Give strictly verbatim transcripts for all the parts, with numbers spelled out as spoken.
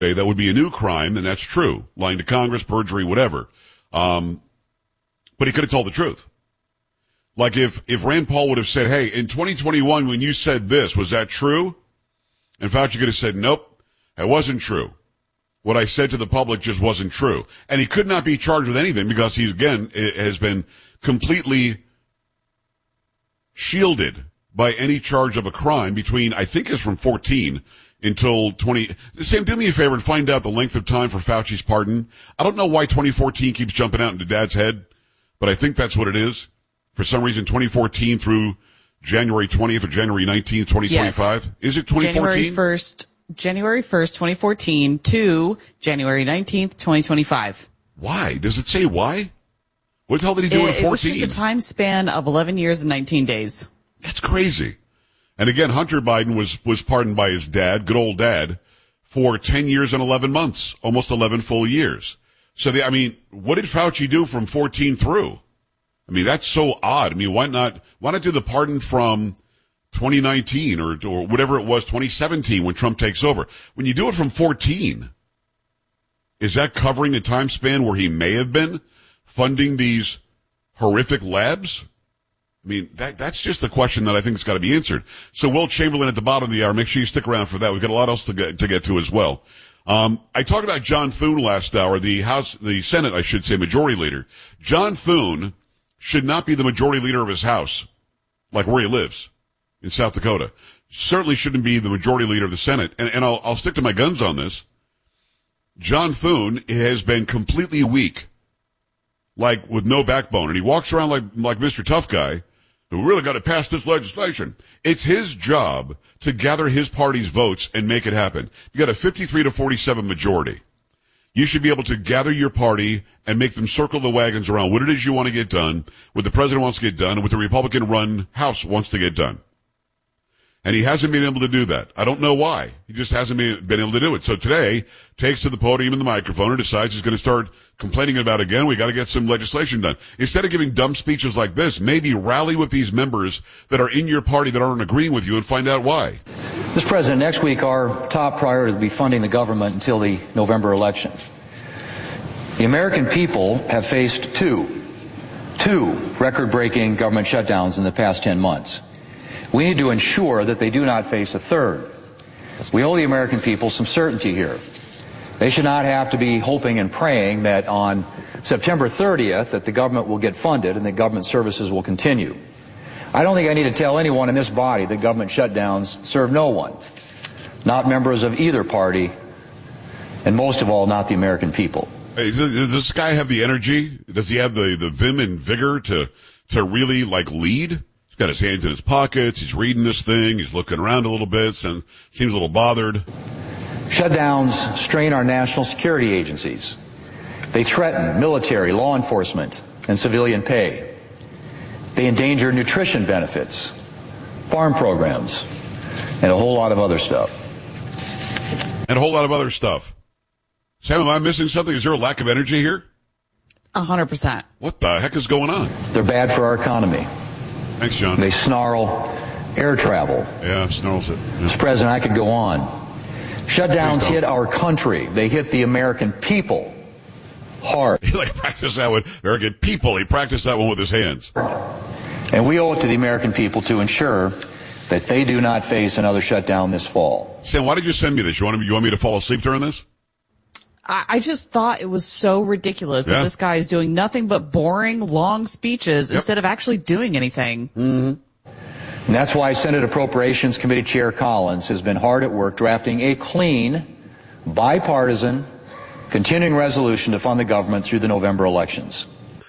Okay, that would be a new crime, and that's true. Lying to Congress, perjury, whatever. Um, but he could have told the truth. Like if, if Rand Paul would have said, hey, in twenty twenty-one when you said this, was that true? And Fauci could have said, nope, it wasn't true. What I said to the public just wasn't true. And he could not be charged with anything because he, again, has been completely shielded by any charge of a crime between, I think it's from fourteen until twenty. Sam, do me a favor and find out the length of time for Fauci's pardon. I don't know why twenty fourteen keeps jumping out into Dad's head, but I think that's what it is. For some reason, twenty fourteen through January twentieth or January nineteenth, twenty twenty-five. Yes. Is it twenty fourteen? January first, January first, twenty fourteen to January nineteenth, twenty twenty-five. Why? Does it say why? What the hell did he do it, in fourteen? It was just a time span of eleven years and nineteen days. That's crazy. And again, Hunter Biden was, was pardoned by his dad, good old dad, for ten years and eleven months, almost eleven full years. So, the, I mean, what did Fauci do from fourteen through? I mean, that's so odd. I mean, why not, why not do the pardon from twenty nineteen or, or whatever it was, twenty seventeen when Trump takes over? When you do it from fourteen, is that covering a time span where he may have been funding these horrific labs? I mean, that, that's just the question that I think has got to be answered. So Will Chamberlain at the bottom of the hour, make sure you stick around for that. We've got a lot else to get, to get to as well. Um, I talked about John Thune last hour, the House, the Senate, I should say, majority leader. John Thune should not be the majority leader of his house, like where he lives in South Dakota. Certainly shouldn't be the majority leader of the Senate. And, and I'll, I'll stick to my guns on this. John Thune has been completely weak, like with no backbone. And he walks around like, like Mister Tough Guy, who really got to pass this legislation. It's his job to gather his party's votes and make it happen. You got a fifty-three to forty-seven majority. You should be able to gather your party and make them circle the wagons around what it is you want to get done, what the president wants to get done, and what the Republican-run House wants to get done. And he hasn't been able to do that. I don't know why. He just hasn't been, been able to do it. So today, takes to the podium and the microphone and decides he's going to start complaining about it again. We got to get some legislation done. Instead of giving dumb speeches like this, maybe rally with these members that are in your party that aren't agreeing with you and find out why. Mister President, next week our top priority will be funding the government until the November election. The American people have faced two, two record-breaking government shutdowns in the past ten months. We need to ensure that they do not face a third. We owe the American people some certainty here. They should not have to be hoping and praying that on September thirtieth that the government will get funded and that government services will continue. I don't think I need to tell anyone in this body that government shutdowns serve no one, not members of either party, and most of all, not the American people. Hey, does this guy have the energy? Does he have the, the vim and vigor to, to really, like, lead? He's got his hands in his pockets. He's reading this thing. He's looking around a little bit and seems a little bothered. Shutdowns strain our national security agencies. They threaten military, law enforcement, and civilian pay. They endanger nutrition benefits, farm programs, and a whole lot of other stuff. And a whole lot of other stuff. Sam, am I missing something? Is there a lack of energy here? A hundred percent. What the heck is going on? They're bad for our economy. Thanks, John. They snarl air travel. Yeah, snarls it. Yeah. Mister President, I could go on. Shutdowns hit our country. They hit the American people hard. He like practiced that with American people. He practiced that one with his hands. And we owe it to the American people to ensure that they do not face another shutdown this fall. Sam, why did you send me this? You want me, you want me to fall asleep during this? I, I just thought it was so ridiculous yeah. that this guy is doing nothing but boring, long speeches yep. instead of actually doing anything. Mm-hmm. And that's why Senate Appropriations Committee Chair Collins has been hard at work drafting a clean, bipartisan, continuing resolution to fund the government through the November elections.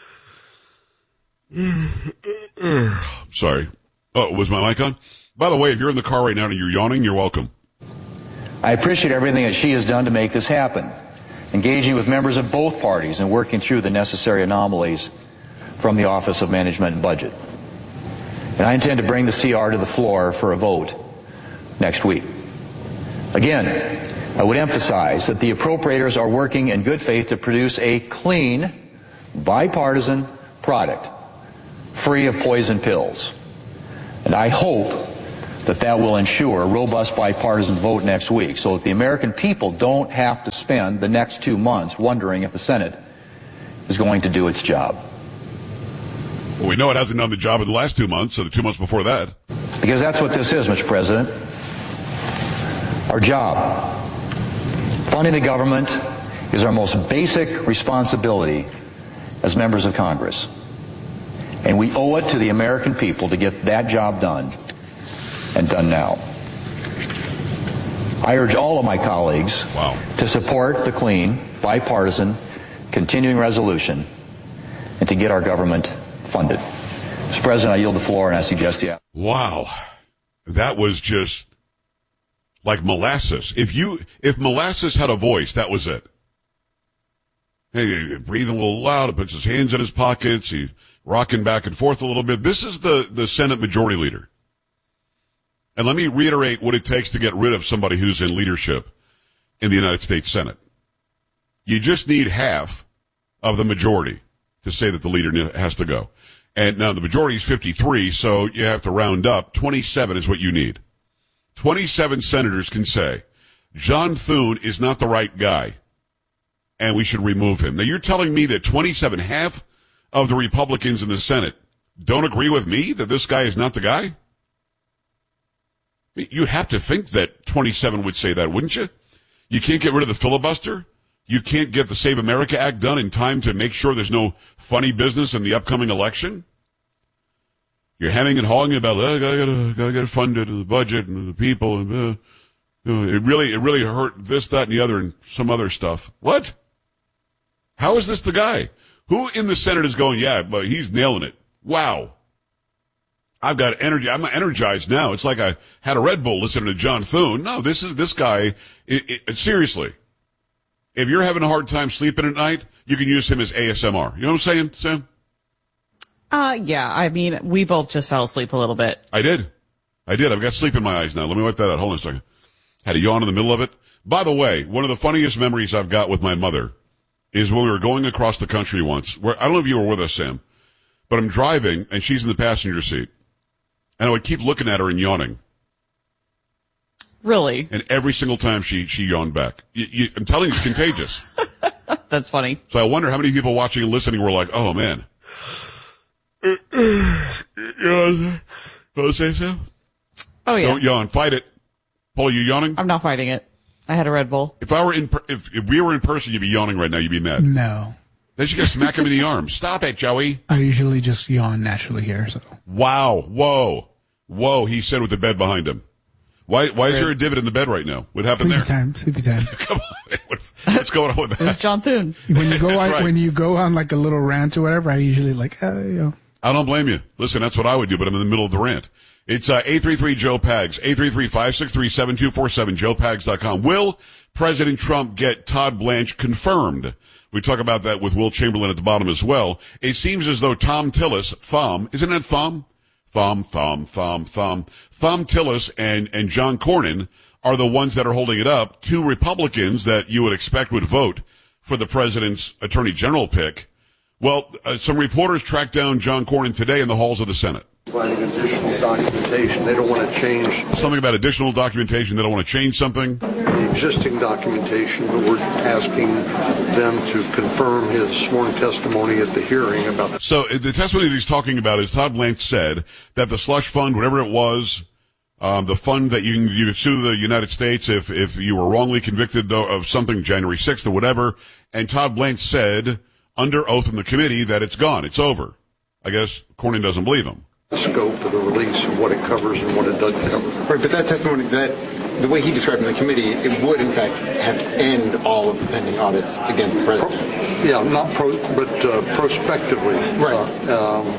Sorry. Oh, was my mic on? By the way, if you're in the car right now and you're yawning, you're welcome. I appreciate everything that she has done to make this happen, engaging with members of both parties and working through the necessary anomalies from the Office of Management and Budget. And I intend to bring the C R to the floor for a vote next week. Again, I would emphasize that the appropriators are working in good faith to produce a clean, bipartisan product, free of poison pills. And I hope that that will ensure a robust bipartisan vote next week so that the American people don't have to spend the next two months wondering if the Senate is going to do its job. Well, we know it hasn't done the job in the last two months, so the two months before that. Because that's what this is, Mister President. Our job. Funding the government is our most basic responsibility as members of Congress. And we owe it to the American people to get that job done, and done now. I urge all of my colleagues wow. to support the clean, bipartisan, continuing resolution and to get our government funded. Mister President, I yield the floor and I suggest the... Wow. That was just like molasses. If you, if molasses had a voice, that was it. Hey, breathing a little loud, he puts his hands in his pockets, he's rocking back and forth a little bit. This is the, the Senate Majority Leader. And let me reiterate what it takes to get rid of somebody who's in leadership in the United States Senate. You just need half of the majority to say that the leader has to go. And now the majority is fifty-three, so you have to round up. twenty-seven is what you need. twenty-seven senators can say, John Thune is not the right guy, and we should remove him. Now you're telling me that twenty-seven, half of the Republicans in the Senate don't agree with me that this guy is not the guy? You'd have to think that twenty-seven would say that, wouldn't you? You can't get rid of the filibuster. You can't get the Save America Act done in time to make sure there's no funny business in the upcoming election. You're hemming and hawing about, oh, gotta, gotta, gotta get it funded, and the budget, and the people, and uh, you know, it really, it really hurt this, that, and the other, and some other stuff. What? How is this the guy? Who in the Senate is going, yeah, but he's nailing it. Wow. I've got energy. I'm energized now. It's like I had a Red Bull listening to John Thune. No, this is, this guy, it, it, seriously. If you're having a hard time sleeping at night, you can use him as A S M R. You know what I'm saying, Sam? Uh, yeah. I mean, we both just fell asleep a little bit. I did. I did. I've got sleep in my eyes now. Let me wipe that out. Hold on a second. Had a yawn in the middle of it. By the way, one of the funniest memories I've got with my mother is when we were going across the country once. Where I don't know if you were with us, Sam, but I'm driving and she's in the passenger seat. And I would keep looking at her and yawning. Really? And every single time she, she yawned back. You, you, I'm telling you, it's contagious. That's funny. So I wonder how many people watching and listening were like, oh, man. Yawn. Don't say so? Oh, yeah. Don't yawn. Fight it. Paul, are you yawning? I'm not fighting it. I had a Red Bull. If I were in, per- if, if we were in person, you'd be yawning right now. You'd be mad. No. Then you gotta smack him in the arm. Stop it, Joey. I usually just yawn naturally here, so. Wow. Whoa. Whoa, he said with the bed behind him. Why Why is there a divot in the bed right now? What happened sleepy there? Time, sleepy time. Come on. What's, what's going on with that? It's John Thune. When you go on, right. when you go on like a little rant or whatever, I usually like, uh, you know. I don't blame you. Listen, that's what I would do, but I'm in the middle of the rant. It's uh, eight three three Joe Pags, eight three three, five six three, seven two four seven, joe pags dot com. Will President Trump get Todd Blanche confirmed? We talk about that with Will Chamberlain at the bottom as well. It seems as though Thom Tillis, Thom, isn't that Thom? Thom, Thom, Thom, Thom. Thom Tillis and, and John Cornyn are the ones that are holding it up. Two Republicans that you would expect would vote for the president's attorney general pick. Well, uh, some reporters tracked down John Cornyn today in the halls of the Senate. Finding additional documentation. They don't want to change. Something about additional documentation. They don't want to change something. The existing documentation, but we're asking them to confirm his sworn testimony at the hearing about. So the testimony that he's talking about is Todd Blanche said that the slush fund, whatever it was, um, the fund that you can, you could sue the United States if, if you were wrongly convicted of something January sixth or whatever. And Todd Blanche said under oath in the committee that it's gone. It's over. I guess Cornyn doesn't believe him. The scope of the release and what it covers and what it doesn't cover. Right, but that testimony, that the way he described it in the committee, it would in fact have end all of the pending audits against the president. Pro, yeah, not pro, but uh, prospectively. Right. Uh, um,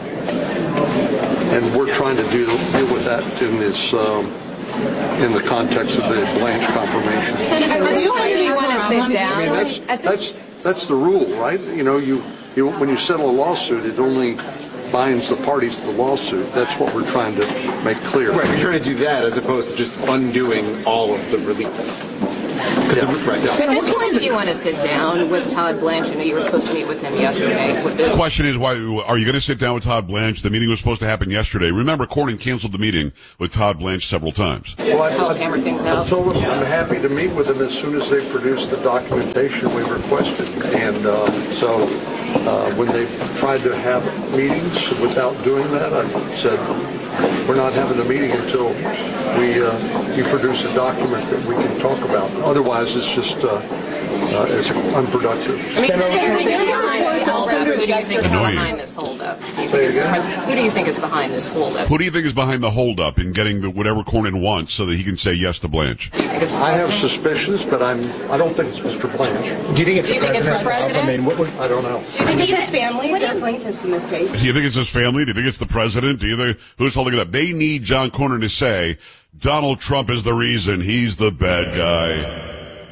and we're trying to do deal with that in this um, in the context of the Blanche confirmation. Senator, do you want to, do you want to sit down? I mean, that's that's that's the rule, right? You know, you you when you settle a lawsuit, it only binds the parties to the lawsuit. That's what we're trying to make clear. Right, you're trying to do that as opposed to just undoing all of the release. Yeah. Right. So at this point, do you want to sit down with Todd Blanche? I know you were supposed to meet with him yesterday. With this. The question is, why are you going to sit down with Todd Blanche? The meeting was supposed to happen yesterday. Remember, Cornyn canceled the meeting with Todd Blanche several times. Well, I thought, hammer things I out. told them I'm happy to meet with them as soon as they produce the documentation we requested. And uh, so uh, when they tried to have meetings without doing that, I said, we're not having a meeting until we uh, you produce a document that we can talk about. Otherwise, it's just uh, uh, it's unproductive. I mean, who do you think is Annoying. behind this holdup? Do you think is the pres- Who do you think is behind this holdup? Who do you think is behind the holdup in getting the, whatever Cornyn wants so that he can say yes to Blanche? Do you think it's the I have president? suspicions, but I'm I don't think it's Mister Blanche. Do you think it's Do you the think it's the president? president? I mean, what would, I don't know. Do you think It's it's his family. They're plaintiffs in this case. Do you think it's his family? Do you think it's the president? Do you think who's holding it up? They need John Cornyn to say Donald Trump is the reason he's the bad guy.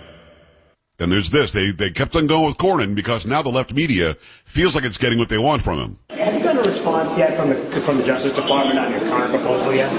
And there's this. They they kept on going with Cornyn because now the left media feels like it's getting what they want from him. have you got a response yet from the from the Justice Department on your current proposal yet?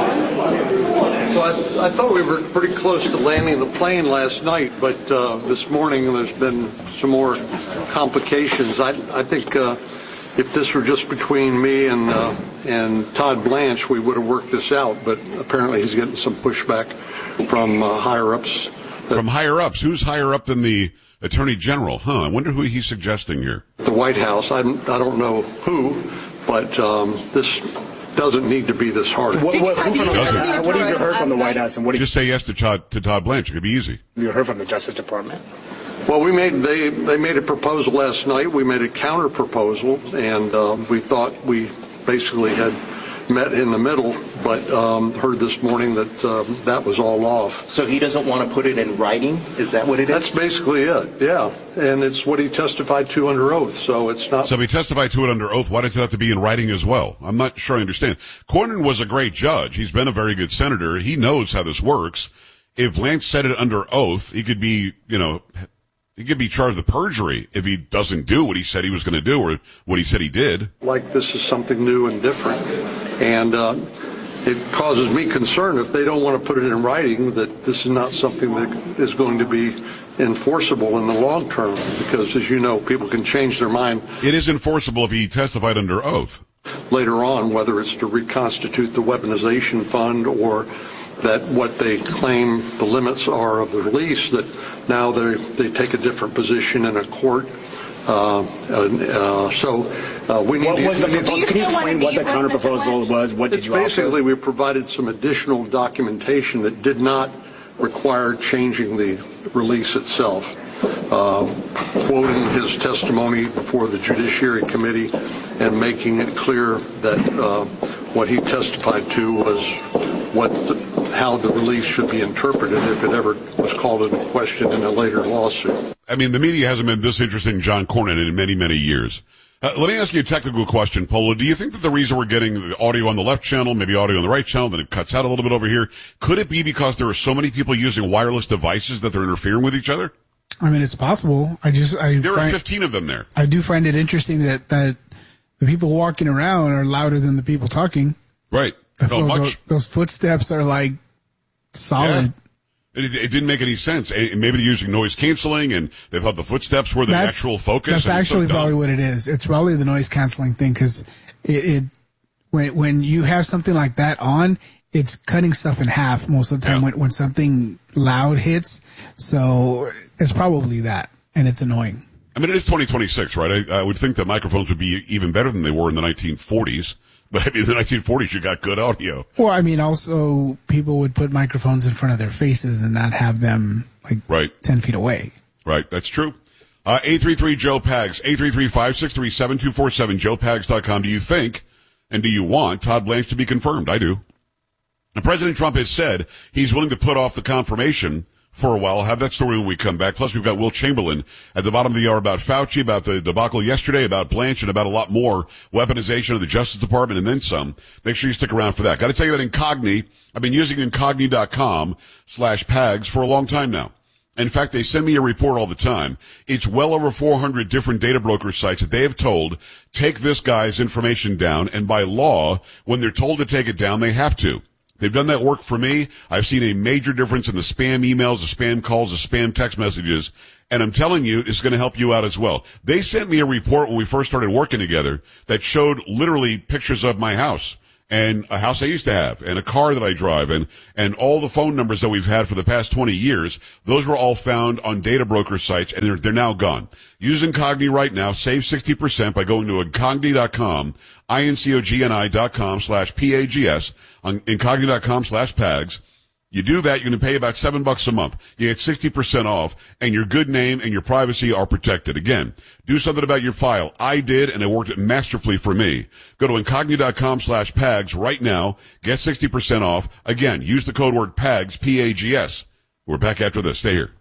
So I, I thought we were pretty close to landing the plane last night, but uh, this morning there's been some more complications. I, I think uh, if this were just between me and uh, and Todd Blanche, we would have worked this out. But apparently he's getting some pushback from uh, higher ups. From higher ups. Who's higher up than the Attorney General? Huh. I wonder who he's suggesting here. The White House. I, I don't know who, but um, this doesn't need to be this hard. What, what, who from the, Doesn't. uh, what have you heard from the White House, and what have Just say yes to Todd, to Todd Blanche. It could be easy. you heard from the Justice Department? Well, we made they they made a proposal last night. We made a counter proposal, and uh, we thought we basically had met in the middle, but um, heard this morning that um, that was all off. So he doesn't want to put it in writing? Is that what it is? That's basically it, yeah. And it's what he testified to under oath, so it's not... So if he testified to it under oath, why does it have to be in writing as well? I'm not sure I understand. Cornyn was a great judge. He's been a very good senator. He knows how this works. If Lance said it under oath, he could be, you know, he could be charged with perjury if he doesn't do what he said he was going to do or what he said he did. Like this is something new and different. And uh, it causes me concern if they don't want to put it in writing that this is not something that is going to be enforceable in the long term, because, as you know, people can change their mind. It is enforceable if he testified under oath. Later on, whether it's to reconstitute the weaponization fund or that what they claim the limits are of the release, that now they they take a different position in a court. Uh, uh, so uh, we need What to... was the we need to- proposal? Can you explain what the counter proposal was? What did It's you offer? basically we provided some additional documentation that did not require changing the release itself. Uh, quoting his testimony before the Judiciary Committee and making it clear that uh, what he testified to was what the, how the release should be interpreted if it ever was called into question in a later lawsuit. I mean, the media hasn't been this interested in John Cornyn in many, many years. Uh, let me ask you a technical question, Polo. Do you think that the reason we're getting the audio on the left channel, maybe audio on the right channel, then it cuts out a little bit over here, could it be because there are so many people using wireless devices that they're interfering with each other? I mean, it's possible. I just, I There are find, fifteen of them there. I do find it interesting that, that the people walking around are louder than the people talking. Right. The No, fo- much. those, those footsteps are like solid. Yeah. It, it didn't make any sense. Eh, Maybe they're using noise canceling, and they thought the footsteps were the That's- actual focus. That's and it's so actually dumb. probably what it is. It's probably the noise canceling thing, because it, it when when you have something like that on, it's cutting stuff in half most of the time Yeah. when when something loud hits. So it's probably that, and it's annoying. I mean, it is twenty twenty-six, right? I, I would think that microphones would be even better than they were in the nineteen forties. But I mean, in the nineteen forties, you got good audio. Well, I mean, also people would put microphones in front of their faces and not have them like Right. ten feet away. Right. That's true. Uh, eight three three Joe Pags, eight three three, five six three, seven two four seven, joe pags dot com. Do you think, and do you want Todd Blanche to be confirmed? I do. Now, President Trump has said he's willing to put off the confirmation for a while. I'll have that story when we come back. Plus, we've got Will Chamberlain at the bottom of the hour about Fauci, about the debacle yesterday, about Blanche, and about a lot more weaponization of the Justice Department, and then some. Make sure you stick around for that. Got to tell you about Incogni. I've been using Incogni dot com slash Pags for a long time now. In fact, they send me a report all the time. It's well over four hundred different data broker sites that they have told, take this guy's information down, and by law, when they're told to take it down, they have to. They've done that work for me. I've seen a major difference in the spam emails, the spam calls, the spam text messages. And I'm telling you, it's going to help you out as well. They sent me a report when we first started working together that showed literally pictures of my house and a house I used to have and a car that I drive and, and all the phone numbers that we've had for the past twenty years. Those were all found on data broker sites and they're, they're now gone. Use Incogni right now. Save sixty percent by going to Incogni dot com, I N C O G N I dot com slash P A G S, on Incogni dot com slash P A G S. You do that, you're going to pay about seven bucks a month. You get sixty percent off, and your good name and your privacy are protected. Again, do something about your file. I did, and it worked masterfully for me. Go to Incogni dot com slash P A G S right now. Get sixty percent off. Again, use the code word P A G S, P A G S. We're back after this. Stay here.